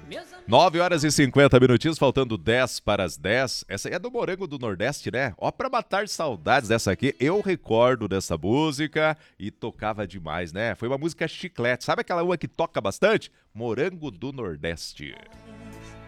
9h50, faltando 10 para as 10. Essa aí é do Morango do Nordeste, né? Ó, pra matar saudades dessa aqui, eu recordo dessa música e tocava demais, né? Foi uma música chiclete. Sabe aquela uma que toca bastante? Morango do Nordeste.